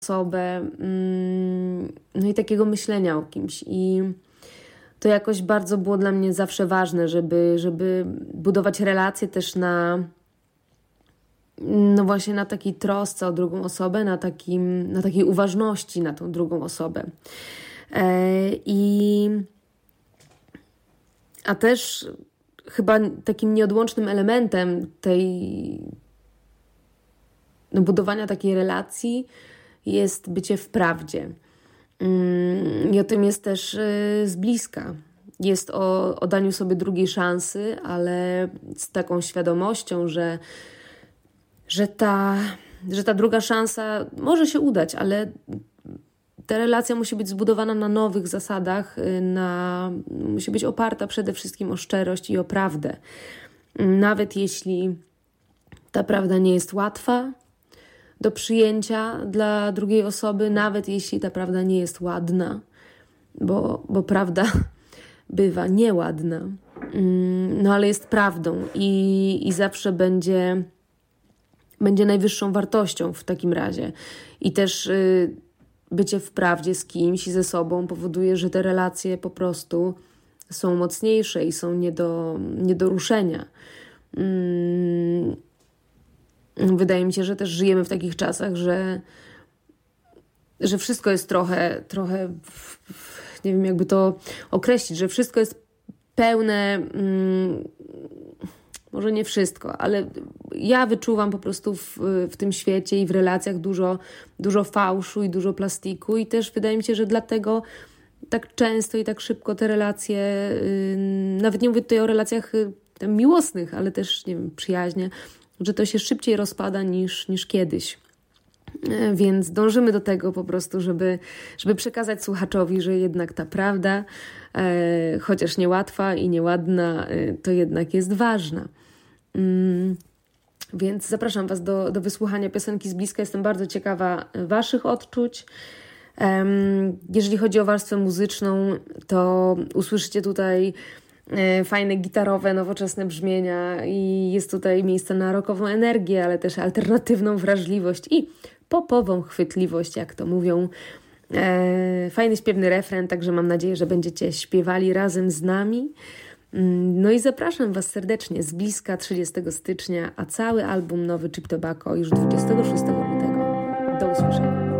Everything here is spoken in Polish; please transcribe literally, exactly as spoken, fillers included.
osobę, no i takiego myślenia o kimś. I to jakoś bardzo było dla mnie zawsze ważne, żeby, żeby budować relacje też na, no właśnie na takiej trosce o drugą osobę, na, takim, na takiej uważności na tą drugą osobę. I a też chyba takim nieodłącznym elementem tej no, budowania takiej relacji jest bycie w prawdzie. I o tym jest też z bliska. Jest o, o daniu sobie drugiej szansy, ale z taką świadomością, że, że, ta, że ta druga szansa może się udać, ale ta relacja musi być zbudowana na nowych zasadach, na, musi być oparta przede wszystkim o szczerość i o prawdę. Nawet jeśli ta prawda nie jest łatwa do przyjęcia dla drugiej osoby, nawet jeśli ta prawda nie jest ładna, bo, bo prawda bywa nieładna, no ale jest prawdą i, i zawsze będzie, będzie najwyższą wartością w takim razie. I też y, bycie w prawdzie z kimś i ze sobą powoduje, że te relacje po prostu są mocniejsze i są nie do, nie do ruszenia. Mm, Wydaje mi się, że też żyjemy w takich czasach, że, że wszystko jest trochę, trochę, nie wiem jakby to określić, że wszystko jest pełne, mm, może nie wszystko, ale ja wyczuwam po prostu w, w tym świecie i w relacjach dużo, dużo fałszu i dużo plastiku i też wydaje mi się, że dlatego tak często i tak szybko te relacje, yy, nawet nie mówię tutaj o relacjach yy, miłosnych, ale też, nie wiem, przyjaźnie, że to się szybciej rozpada niż, niż kiedyś. Więc dążymy do tego po prostu, żeby, żeby przekazać słuchaczowi, że jednak ta prawda, e, chociaż niełatwa i nieładna, e, to jednak jest ważna. Mm, więc zapraszam Was do, do wysłuchania piosenki z bliska. Jestem bardzo ciekawa Waszych odczuć. Um, jeżeli chodzi o warstwę muzyczną, to usłyszycie tutaj fajne gitarowe, nowoczesne brzmienia i jest tutaj miejsce na rockową energię, ale też alternatywną wrażliwość i popową chwytliwość, jak to mówią. E, fajny, śpiewny refren, także mam nadzieję, że będziecie śpiewali razem z nami. No i zapraszam Was serdecznie z bliska trzydziestego stycznia, a cały album nowy Cheap Tobacco już dwudziestego szóstego lutego. Do usłyszenia.